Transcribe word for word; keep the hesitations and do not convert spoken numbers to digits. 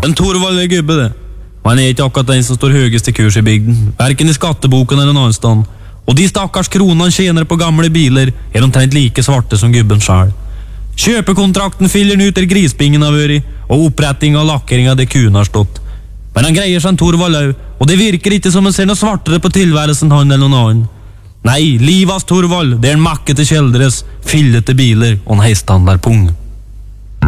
En Torvald er gubbe det. Og han er ikke akkurat den som står høyest i kurs i bygden, hverken i skatteboken eller noen stand. Og de stakkars kronene tjener på gamle biler er omtrent like svarte som gubben selv. Kjøpekontrakten fyller den ut der grispingen har vært, og oppretting og lakkering av det kuene har stått. Men han greier seg en Torvald også, og det virker ikke som han ser noe svartere på tilværelsen han eller noen annen. Nei, livas Torvald, det er en makke til kjeldres, fyllete biler og en heistandler pung.